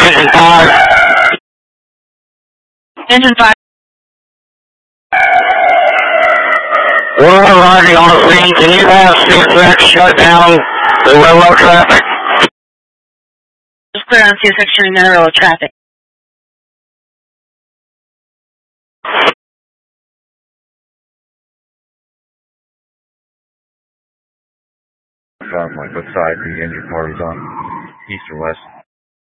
Engine 5. Engine 5. We're arriving on the scene. Can you have 6X shut down the railroad traffic? Just clear on CSX shutting down railroad traffic. Like what side the engine part is on, east or west?